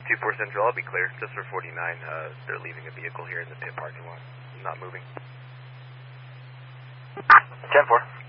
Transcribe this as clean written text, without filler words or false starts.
2-4 Central, I'll be clear. Just for 49, they're leaving a vehicle here in the pit parking lot. Not moving. 10-4.